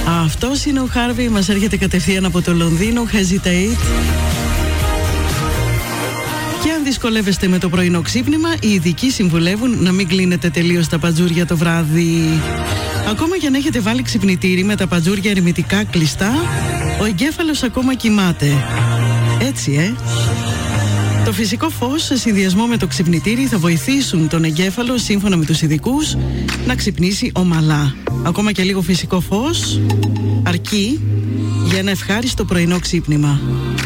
Αυτός είναι ο Χάρβι, μας έρχεται κατευθείαν από το Λονδίνο. Hesitate. Και αν δυσκολεύεστε με το πρωινό ξύπνημα, οι ειδικοί συμβουλεύουν να μην κλείνετε τελείως τα παντζούρια το βράδυ. Ακόμα και αν έχετε βάλει ξυπνητήρι με τα παντζούρια ερμητικά κλειστά, ο εγκέφαλος ακόμα κοιμάται. Έτσι, Το φυσικό φως σε συνδυασμό με το ξυπνητήρι θα βοηθήσουν τον εγκέφαλο, σύμφωνα με τους ειδικούς, να ξυπνήσει ομαλά. Ακόμα και λίγο φυσικό φως αρκεί για ένα ευχάριστο πρωινό ξύπνημα.